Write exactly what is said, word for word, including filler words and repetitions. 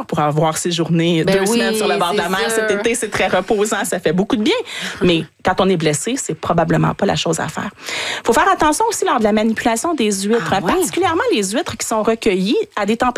cœur pour avoir séjourné Ben deux oui, semaines sur le bord de la c'est mer sûr. cet été. C'est très reposant, ça fait beaucoup de bien. Mais quand on est blessé, c'est probablement pas la chose à faire. Faut faire attention aussi lors de la manipulation des huîtres, Ah hein, ouais? particulièrement les huîtres qui sont recueillies à des températures